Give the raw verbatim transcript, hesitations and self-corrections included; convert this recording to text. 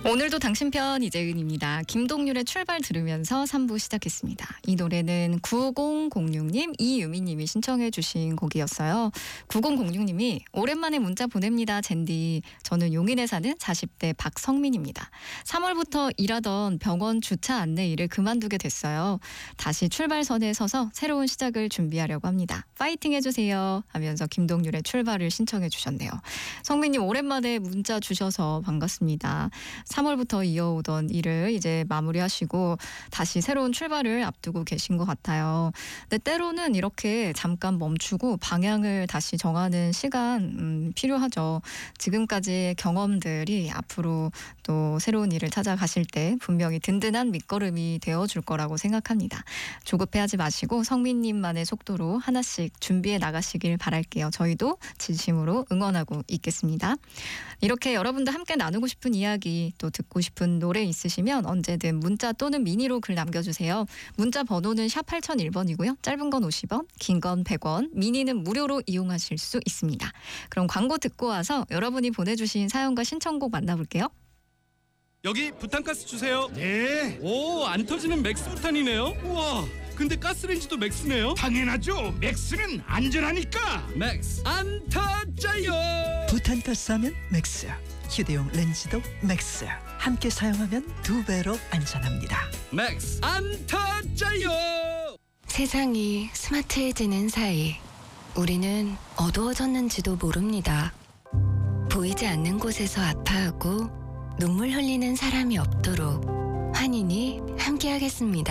오늘도 당신 편 이재은입니다. 김동률의 출발 들으면서 삼 부 시작했습니다. 이 노래는 구공공육 님, 이유미님이 신청해 주신 곡이었어요. 구공공육 님이 오랜만에 문자 보냅니다. 젠디. 저는 용인에 사는 사십 대 박성민입니다. 삼월부터 일하던 병원 주차 안내 일을 그만두게 됐어요. 다시 출발선에 서서 새로운 시작을 준비하려고 합니다. 파이팅 해주세요 하면서 김동률의 출발을 신청해 주셨네요. 성민님 오랜만에 문자 주셔서 반갑습니다. 삼월부터 이어오던 일을 이제 마무리하시고 다시 새로운 출발을 앞두고 계신 것 같아요. 근데 때로는 이렇게 잠깐 멈추고 방향을 다시 정하는 시간 음, 필요하죠. 지금까지의 경험들이 앞으로 또 새로운 일을 찾아가실 때 분명히 든든한 밑거름이 되어줄 거라고 생각합니다. 조급해하지 마시고 성민님만의 속도로 하나씩 준비해 나가시길 바랄게요. 저희도 진심으로 응원하고 있겠습니다. 이렇게 여러분들 함께 나누고 싶은 이야기 또 듣고 싶은 노래 있으시면 언제든 문자 또는 미니로 글 남겨주세요. 문자 번호는 샵 팔공공일 번이고요. 짧은 건 오십 원, 긴 건 백 원, 미니는 무료로 이용하실 수 있습니다. 그럼 광고 듣고 와서 여러분이 보내주신 사연과 신청곡 만나볼게요. 여기 부탄가스 주세요. 네, 오, 안 터지는 맥스 부탄이네요. 우와, 근데 가스레인지도 맥스네요. 당연하죠. 맥스는 안전하니까. 맥스 안 터져요. 부탄가스 하면 맥스, 휴대용 렌즈도 맥스. 함께 사용하면 두 배로 안전합니다. 맥스 안 터져요. 세상이 스마트해지는 사이 우리는 어두워졌는지도 모릅니다. 보이지 않는 곳에서 아파하고 눈물 흘리는 사람이 없도록 환인이 함께하겠습니다.